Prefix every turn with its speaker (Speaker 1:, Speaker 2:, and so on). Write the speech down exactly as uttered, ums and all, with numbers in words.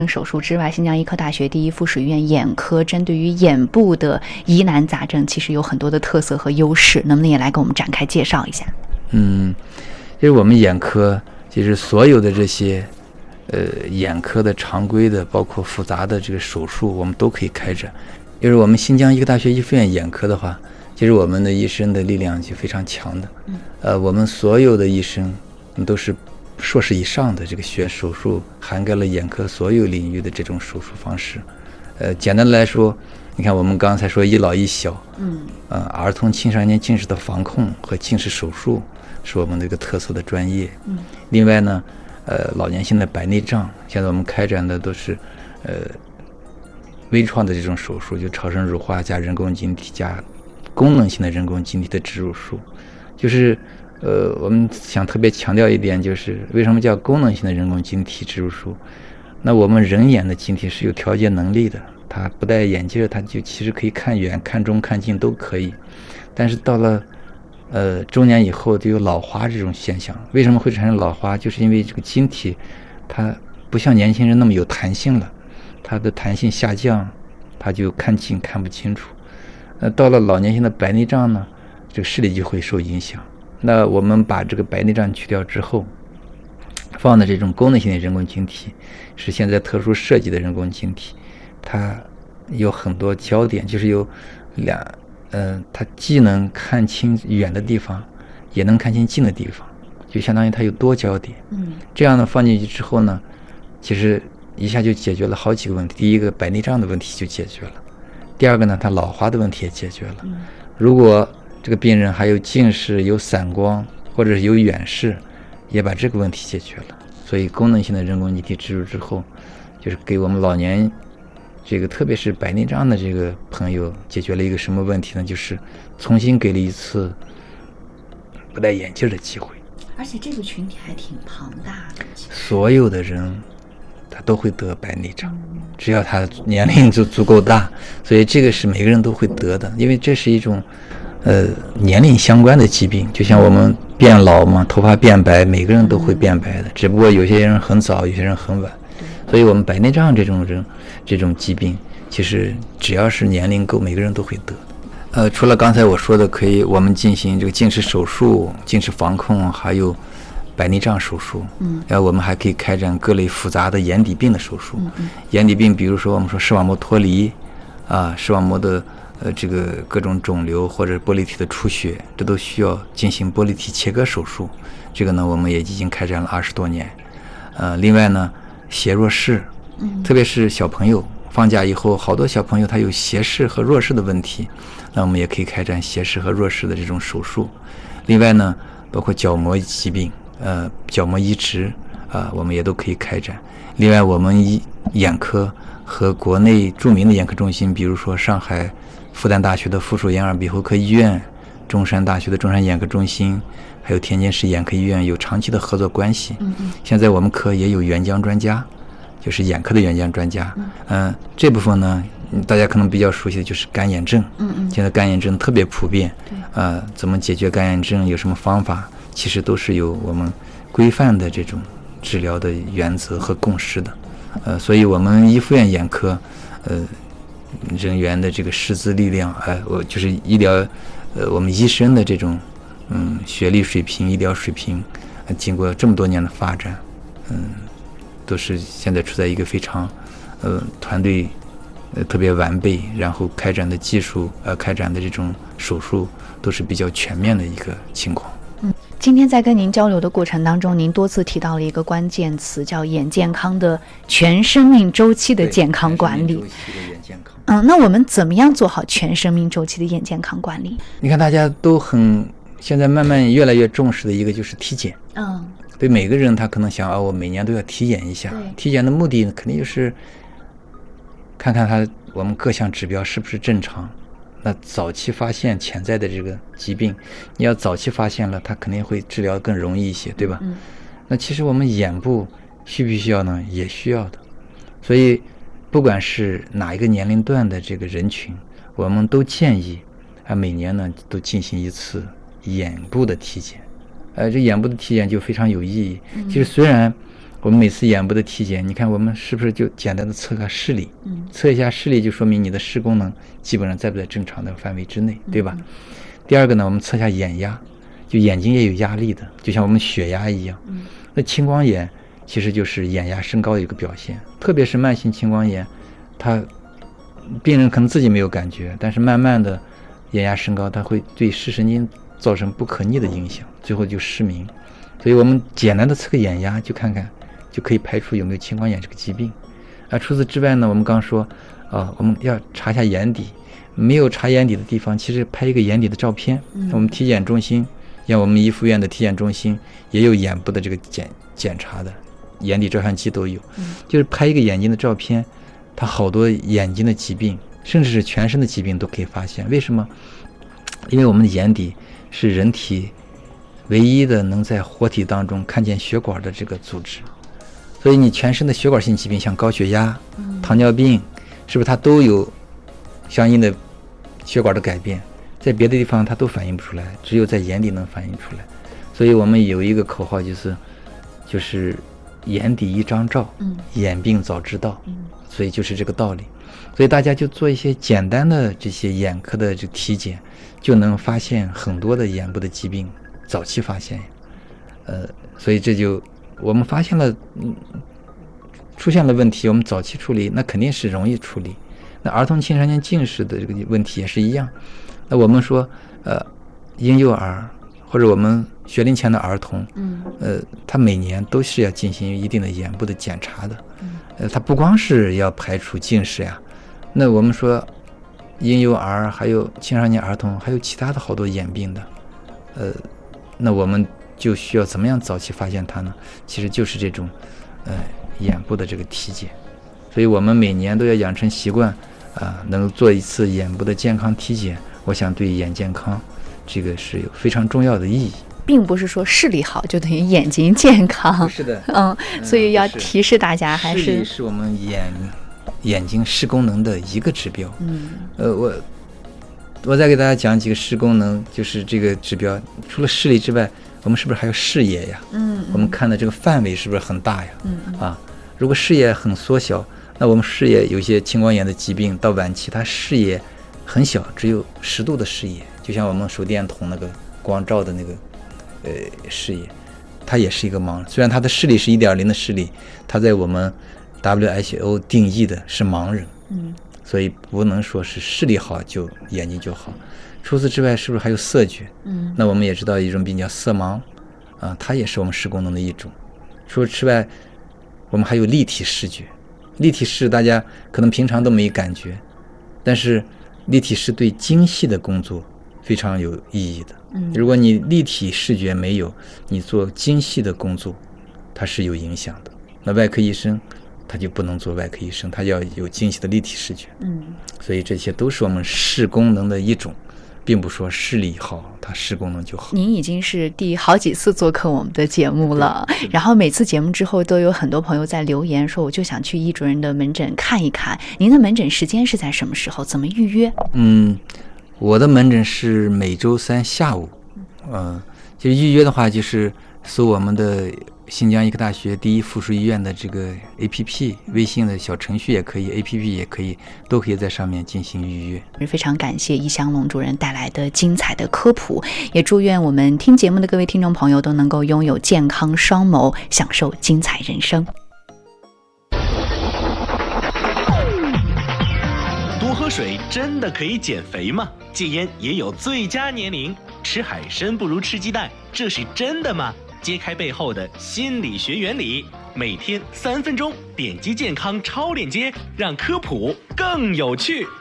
Speaker 1: 手术之外，新疆医科大学第一附属医院眼科针对于眼部的疑难杂症，其实有很多的特色和优势，能不能也来给我们展开介绍一下？
Speaker 2: 嗯，就是我们眼科，其实所有的这些，呃，眼科的常规的，包括复杂的这个手术，我们都可以开展。就是我们新疆医科大学医附院眼科的话，其实我们的医生的力量就非常强的。嗯，呃，我们所有的医生都是硕士以上的这个学手术，涵盖了眼科所有领域的这种手术方式。呃，简单的来说，你看我们刚才说一老一小，嗯，呃，儿童青少年近视的防控和近视手术是我们的一个特色的专业。嗯，另外呢，呃，老年性的白内障，现在我们开展的都是，呃，微创的这种手术，就超声乳化加人工晶体加功能性的人工晶体的植入术，就是。呃，我们想特别强调一点，就是为什么叫功能性的人工晶体植入术？那我们人眼的晶体是有调节能力的，它不戴眼镜，它就其实可以看远、看中、看近都可以。但是到了呃中年以后，就有老花这种现象。为什么会产生老花？就是因为这个晶体它不像年轻人那么有弹性了，它的弹性下降，它就看近看不清楚。那到了老年性的白内障呢，这个视力就会受影响。那我们把这个白内障去掉之后，放的这种功能性的人工晶体，是现在特殊设计的人工晶体，它有很多焦点，就是有两，嗯、呃，它既能看清远的地方，也能看清近的地方，就相当于它有多焦点。嗯，这样呢放进去之后呢，其实一下就解决了好几个问题。第一个，白内障的问题就解决了；第二个呢，它老花的问题也解决了。嗯，如果这个病人还有近视、有散光或者是有远视，也把这个问题解决了。所以功能性的人工晶体植入之后，就是给我们老年这个特别是白内障的这个朋友解决了一个什么问题呢？就是重新给了一次不戴眼镜的机会。
Speaker 1: 而且这个群体还挺庞大的，
Speaker 2: 所有的人他都会得白内障，只要他年龄就足够大，所以这个是每个人都会得的，因为这是一种呃，年龄相关的疾病，就像我们变老嘛，头发变白，每个人都会变白的，只不过有些人很早，有些人很晚。所以我们白内障这种人，这种疾病，其实只要是年龄够，每个人都会得。呃，除了刚才我说的，可以我们进行这个近视手术、近视防控，还有白内障手术。嗯，然后我们还可以开展各类复杂的眼底病的手术。嗯嗯，眼底病，比如说我们说视网膜脱离，啊，视网膜的。呃，这个各种肿瘤或者玻璃体的出血，这都需要进行玻璃体切割手术。这个呢，我们也已经开展了二十多年。呃，另外呢，斜弱视，嗯，特别是小朋友放假以后，好多小朋友他有斜视和弱视的问题，那我们也可以开展斜视和弱视的这种手术。另外呢，包括角膜疾病，呃，角膜移植啊、呃，我们也都可以开展。另外，我们医眼科和国内著名的眼科中心，比如说上海复旦大学的附属眼耳鼻喉科医院、中山大学的中山眼科中心，还有天津市眼科医院有长期的合作关系。嗯嗯，现在我们科也有援疆专家，就是眼科的援疆专家。嗯、呃，这部分呢，大家可能比较熟悉的就是干眼症。嗯嗯，现在干眼症特别普遍。对。呃，怎么解决干眼症？有什么方法？其实都是有我们规范的这种治疗的原则和共识的。呃，所以我们医附院眼科，呃。人员的这个师资力量，哎，我就是医疗，呃，我们医生的这种，嗯，学历水平、医疗水平，呃、经过这么多年的发展，嗯，都是现在处在一个非常，呃，团队，呃，特别完备，然后开展的技术，呃，开展的这种手术都是比较全面的一个情况。
Speaker 1: 嗯，今天在跟您交流的过程当中，您多次提到了一个关键词，叫眼健康的全生命周期的健康管理。嗯，那我们怎么样做好全生命周期的眼健康管理？
Speaker 2: 你看，大家都很现在慢慢越来越重视的一个就是体检。嗯，对每个人他可能想啊，我每年都要体检一下。体检的目的肯定就是看看他我们各项指标是不是正常。那早期发现潜在的这个疾病，你要早期发现了，它肯定会治疗更容易一些，对吧？嗯。那其实我们眼部需不需要呢？也需要的。所以，不管是哪一个年龄段的这个人群，我们都建议啊，每年呢都进行一次眼部的体检。呃，这眼部的体检就非常有意义。嗯、其实虽然我们每次眼部的体检，你看我们是不是就简单的测个视力？嗯，测一下视力就说明你的视功能基本上在不在正常的范围之内，对吧？嗯、第二个呢，我们测一下眼压，就眼睛也有压力的，就像我们血压一样。嗯，那青光眼其实就是眼压升高的一个表现，特别是慢性青光眼，它病人可能自己没有感觉，但是慢慢的眼压升高，它会对视神经造成不可逆的影响，最后就失明。所以我们简单的测个眼压，就看看。就可以排除有没有青光眼这个疾病，啊，除此之外呢，我们刚说，啊，我们要查一下眼底，没有查眼底的地方，其实拍一个眼底的照片。嗯、我们体检中心，像我们怡福院的体检中心也有眼部的这个检检查的，眼底照相机都有，嗯、就是拍一个眼睛的照片，它好多眼睛的疾病，甚至是全身的疾病都可以发现。为什么？因为我们的眼底是人体唯一的能在活体当中看见血管的这个组织。所以你全身的血管性疾病，像高血压、糖尿病，是不是它都有相应的血管的改变？在别的地方它都反映不出来，只有在眼底能反映出来。所以我们有一个口号，就是就是眼底一张照，眼病早知道。所以就是这个道理。所以大家就做一些简单的这些眼科的这体检，就能发现很多的眼部的疾病，早期发现。呃，所以这就。我们发现了，嗯，出现了问题，我们早期处理，那肯定是容易处理。那儿童青少年近视的这个问题也是一样。那我们说，呃，婴幼儿或者我们学龄前的儿童，嗯，呃，他每年都是要进行一定的眼部的检查的。呃，他不光是要排除近视呀，那我们说，婴幼儿还有青少年儿童，还有其他的好多眼病的，呃，那我们。就需要怎么样早期发现它呢？其实就是这种，呃，眼部的这个体检。所以我们每年都要养成习惯，啊、呃，能做一次眼部的健康体检。我想对眼健康，这个是有非常重要的意义。
Speaker 1: 并不是说视力好就等于眼睛健康。
Speaker 2: 是的，
Speaker 1: 嗯，所以要提示大家，还是
Speaker 2: 视力是我们眼眼睛视功能的一个指标。嗯，呃，我我再给大家讲几个视功能，就是这个指标，除了视力之外。我们是不是还有视野呀？嗯，我们看的这个范围是不是很大呀？嗯啊，如果视野很缩小，那我们视野有些青光眼的疾病到晚期，它视野很小，只有十度的视野，就像我们手电筒那个光照的那个呃视野，它也是一个盲。虽然它的视力是一点零的视力，它在我们 W H O 定义的是盲人。嗯，所以不能说是视力好就眼睛就好。除此之外，是不是还有色觉？嗯，那我们也知道一种病叫色盲，啊，它也是我们视功能的一种。除此之外，我们还有立体视觉。立体视大家可能平常都没感觉，但是立体视对精细的工作非常有意义的。嗯，如果你立体视觉没有，你做精细的工作，它是有影响的。那外科医生他就不能做外科医生，他要有精细的立体视觉。嗯，所以这些都是我们视功能的一种。并不说视力好，它视功能就好。
Speaker 1: 您已经是第好几次做客我们的节目了，然后每次节目之后都有很多朋友在留言说，我就想去易主任的门诊看一看。您的门诊时间是在什么时候？怎么预约？
Speaker 2: 嗯，我的门诊是每周三下午。嗯、呃，就预约的话，就是搜我们的新疆医科大学第一附属医院的这个 A P P， 微信的小程序也可以 ，A P P 也可以，都可以在上面进行预约。
Speaker 1: 非常感谢易祥龙主任带来的精彩的科普，也祝愿我们听节目的各位听众朋友都能够拥有健康双眸，享受精彩人生。
Speaker 3: 多喝水真的可以减肥吗？戒烟也有最佳年龄，吃海参不如吃鸡蛋，这是真的吗？揭开背后的心理学原理，每天三分钟，点击健康超链接，让科普更有趣。